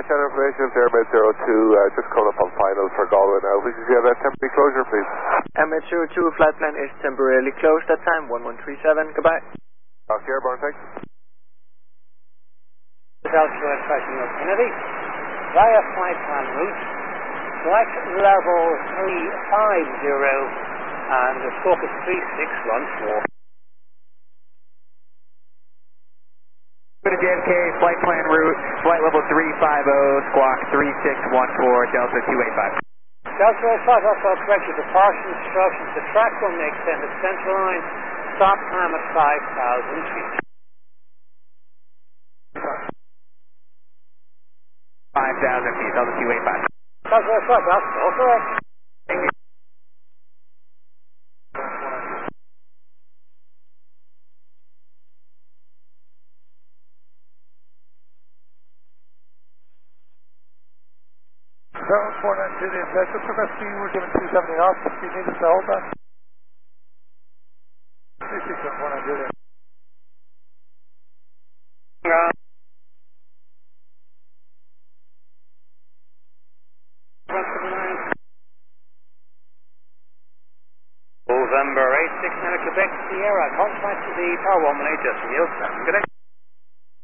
channel information, Airmail 02, just calling up on final for Galway now. We can get a temporary closure, please. Airmail 02, flight plan is temporarily closed at time 1137. Goodbye. Okay, airborne, thanks. Delta tracking of Kennedy, via flight plan route, flight level 350, and the stroke is 3614. Go to JFK, flight plan route, flight level 350, squawk 3614, Delta 285. Delta 285, also correct your departure instructions. The track will make extended central line, stop time at 5,000 feet. 5,000 feet, Delta 285. Delta 285, that's all correct. Thank you. So, 492, the objective progress speed, we're given 270 knots, speed needed to hold that. 367, 492 there. November 86, Quebec Sierra, contact to the Tower 118, just yield 7. Good day.